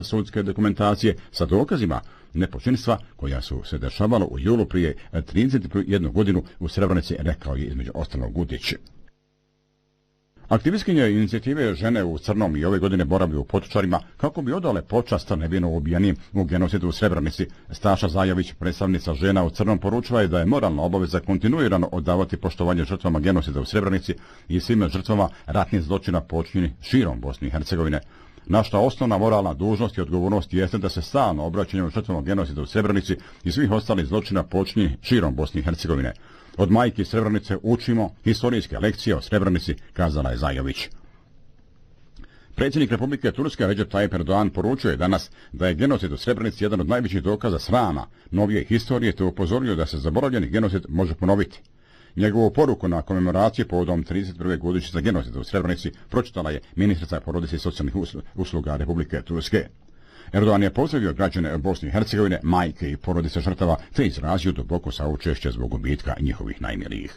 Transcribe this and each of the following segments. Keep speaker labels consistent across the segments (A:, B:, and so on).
A: sudske dokumentacije sa dokazima nepočinstva koja su se dešavala u julu prije 31 godinu u Srebrenici, rekao je između ostalog Gudić. Aktivistkinje inicijative Žene u crnom i ove godine boravlju u Potočarima kako bi odale počast nevino ubijenim u genocidu u Srebrenici. Staša Zajović, predstavnica Žena u crnom, poručila je da je moralna obaveza kontinuirano odavati poštovanje žrtvama genocida u Srebrenici i svim žrtvama ratnih zločina počinjenih širom Bosne i Hercegovine. Naša osnovna moralna dužnost i odgovornost jeste da se stalno obraćanjem žrtvama genocida u Srebrenici i svih ostalih zločina počinjenih širom Bosne i Hercegovine. Od majke Srebrenice učimo historijske lekcije o Srebrenici, kazala je Zajović. Predsjednik Republike Turske Recep Tayyip Erdogan poručuje danas da je genocid u Srebrenici jedan od najvećih dokaza srama novije historije, te upozorio da se zaboravljeni genocid može ponoviti. Njegovu poruku na komemoraciji povodom 31. godišnjice genocida u Srebrenici pročitala je ministrica porodice i socijalnih usluga Republike Turske. Erdogan je pozdravio građane Bosne i Hercegovine, majke i porodice žrtava, te izrazio duboko saučešće zbog gubitka njihovih najmilijih.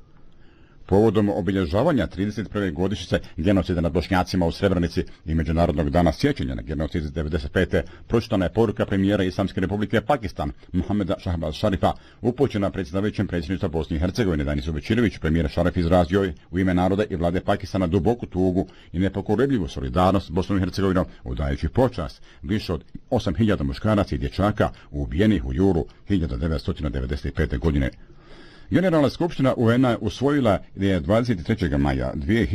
A: Povodom obilježavanja 31. godišnjice genocida nad Bošnjacima u Srebrenici i Međunarodnog dana sjećanja na genocid iz 1995. pročitana je poruka premijera Islamske Republike Pakistan Mohameda Shahbaz Sharifa upućena predsjedavajućem predsjedništva Bosne i Hercegovine Danisu Bećiroviću. Premijer Šarif izrazio je u ime naroda i vlade Pakistana duboku tugu i nepokolebljivu solidarnost s Bosnom i Hercegovinom, udajući počast više od 8.000 muškaraca i dječaka ubijenih u julu 1995. godine. Generalna skupština UN-a usvojila je 23. maja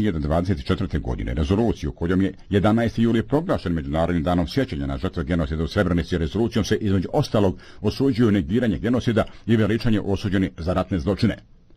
A: 2024. godine rezoluciju kojom je 11. juli proglašen Međunarodnim danom sjećanja na žrtve genocida u Srebrenici. Rezolucijom se između ostalog osuđuju negiranje genocida i veličanje osuđeni za ratne zločine.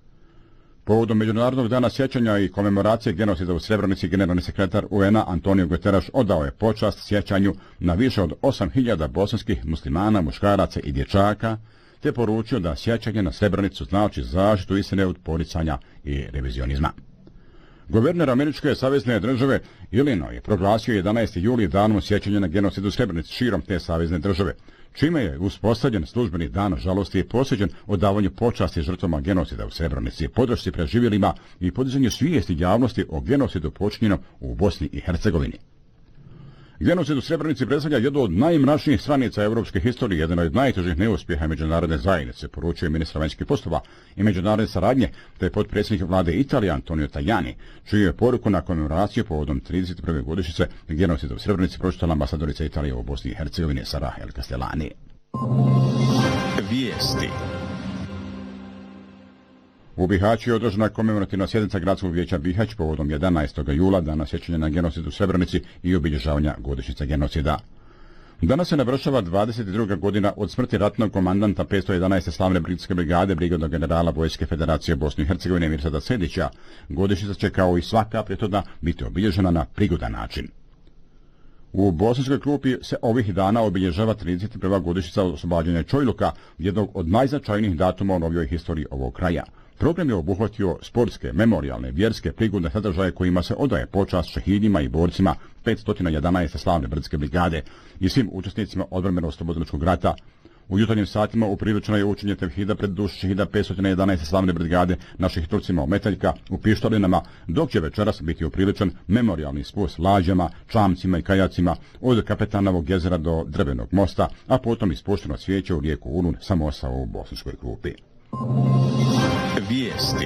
A: Povodom Međunarodnog dana sjećanja i komemoracije genocida u Srebrenici, generalni sekretar UN-a Antonio Guterres odao je počast sjećanju na više od 8.000 bosanskih muslimana, muškaraca i dječaka, te poručio da sjećanje na Srebrenicu znači zaštitu istine od poricanja i revizionizma. Guverner američke savezne države Illinois je proglasio 11. juli danom sjećanja na genocid u Srebrenici širom te savezne države, čime je uspostavljen službeni dan žalosti i posvećen odavanju počasti žrtvama genocida u Srebrenici, podršci preživjelima i podizanju svijesti javnosti o genocidu počinjenom u Bosni i Hercegovini. Genocid u Srebrenici predstavlja jednu od najmračnijih stranica europske historije, jedan od najtežih neuspjeha međunarodne zajednice, poručuje ministar vanjskih poslova i međunarodne saradnje, te potpredsjednik vlade Italije Antonio Tajani, čiju je poruku na komemoraciju povodom 31. godišnjice genocida u Srebrenici pročitala ambasadorica Italije u Bosni i Hercegovini Sara El Castellani.
B: Vijesti.
A: U Bihaću je održana komemorativna sjednica Gradskog vijeća Bihać povodom 11. jula, dana sjećanja na genocid u Srebrenici i obilježavanja godišnjice genocida. Danas se navršava 22. godina od smrti ratnog komandanta 511. slavne brigadske brigade brigadnog generala Vojske Federacije Bosne i Hercegovine Mirsada Sedića. Godišnjica će kao i svaka prethodna biti obilježena na prigodan način. U Bosanskoj Krupi se ovih dana obilježava 31. godišnjica oslobađanja Čojluka, jednog od najznačajnijih datuma u novijoj historiji ovog kraja. Program je obuhvatio sportske, memorijalne, vjerske, prigodne sadržaje kojima se odaje počast šehidima i borcima 511. slavne brdske brigade i svim učesnicima odbrambeno-oslobodilačkog rata. U jutarnjim satima upriličeno je učenje tevhida pred dušu šehida 511. slavne brigade naših Turcima ometaljka u pištolinama, dok će večeras biti upriličan memorijalni spust lađama, čamcima i kajacima od Kapetanovog jezera do Drvenog mosta, a potom ispušteno cvijeće u rijeku Unun sa mosta u Bosanskoj Krupi.
B: Vijesti.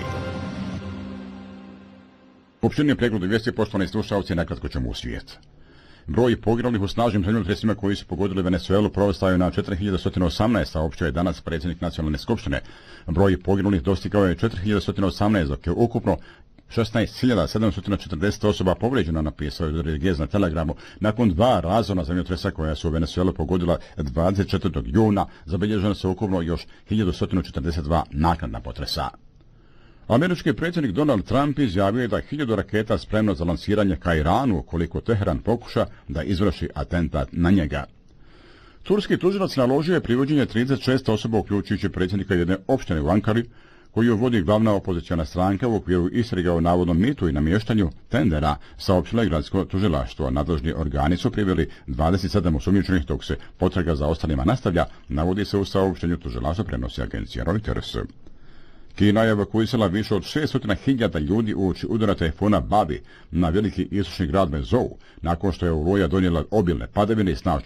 A: Opširni pregled vijesti, poštovani slušalci, nakratko ćemo u svijet. Broj poginulih u snažnim zemljotresima koji su pogodili Venezuelu porastao na 4118, saopštio je danas predsjednik Nacionalne skupštine. Broj poginulih dostigao je 4118, dok je ukupno 16.740 osoba povrijeđeno, napisao je Rodriguez na Telegramu, nakon 2 razorna zemljotresa koja su u Venezuelu pogodila 24. juna, zabilježeno se ukupno još 1142 naknadna potresa. Američki predsjednik Donald Trump izjavio je da je 1000 raketa spremno za lansiranje ka Iranu ukoliko Teheran pokuša da izvrši atentat na njega. Turski tužilac naložio je privođenje 36 osoba, uključujući predsjednika jedne opštine u Ankari, koju vodi glavna opozicijona stranka u okviru istrage o navodnom mitu i namještanju tendera, saopštilo je gradsko tužilaštvo. Nadležni organi su priveli 27 osumnjičenih, dok se potraga za ostalima nastavlja, navodi se u saopštenju tužilaštva, prenosi agencija Reuters. Kina je evakuisala više od 600.000 ljudi uoči udara tajfuna Babi na veliki istočni grad Mezou, nakon što je oluja donijela obilne padavine i snažne